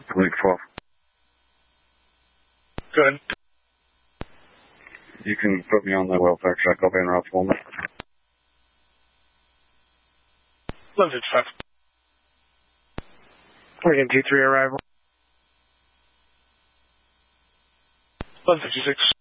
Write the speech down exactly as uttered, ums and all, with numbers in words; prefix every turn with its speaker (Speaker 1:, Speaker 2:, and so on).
Speaker 1: Link twelve.
Speaker 2: Good.
Speaker 1: You can put me on the welfare truck. I'll be en route for me.
Speaker 2: eleven fifty-five.
Speaker 3: We're T three arrival.
Speaker 2: eleven fifty-six.